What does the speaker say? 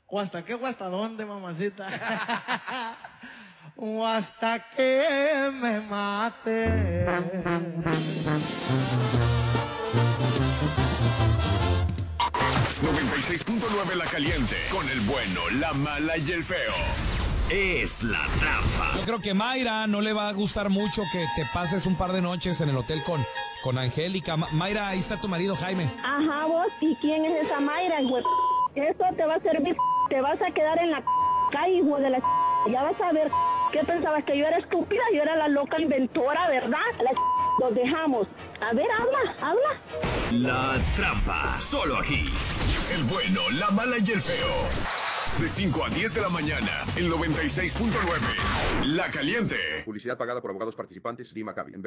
¿O hasta qué o hasta dónde, mamacita? O hasta que me mate. 96.9 La Caliente, con el bueno, la mala y el feo. Es la trampa. Yo creo que Mayra no le va a gustar mucho que te pases un par de noches en el hotel con Angélica. Mayra, ahí está tu marido Jaime. Ajá, vos, ¿y quién es esa Mayra, güey? Eso te va a servir, te vas a quedar en la calle, güey, de la ya vas a ver. ¿Qué pensabas? ¿Que yo era estúpida? Yo era la loca inventora, ¿verdad? Los dejamos. A ver, habla. La trampa, solo aquí. El bueno, la mala y el feo. De 5 a 10 de la mañana, el 96.9. La Caliente. Publicidad pagada por abogados participantes. Di Maccabi.